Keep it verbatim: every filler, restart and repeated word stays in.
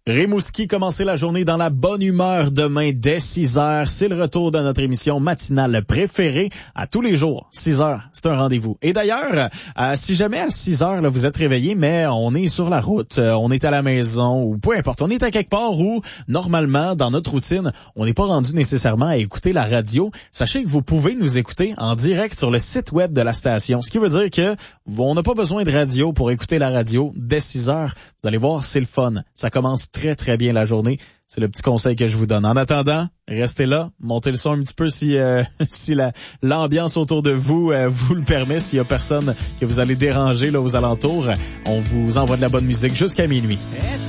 Rimouski, commencez la journée dans la bonne humeur demain dès six heures. C'est le retour de notre émission matinale préférée à tous les jours. six heures, c'est un rendez-vous. Et d'ailleurs, euh, si jamais à six heures là, vous êtes réveillé, mais on est sur la route, euh, on est à la maison ou peu importe, on est à quelque part où normalement dans notre routine, on n'est pas rendu nécessairement à écouter la radio. Sachez que vous pouvez nous écouter en direct sur le site web de la station. Ce qui veut dire que on n'a pas besoin de radio pour écouter la radio dès six heures. Vous allez voir, c'est le fun. Ça commence très très bien la journée. C'est le petit conseil que je vous donne. En attendant, restez là, montez le son un petit peu si euh, si la l'ambiance autour de vous euh, vous le permet. S'il y a personne que vous allez déranger là aux alentours, on vous envoie de la bonne musique jusqu'à minuit.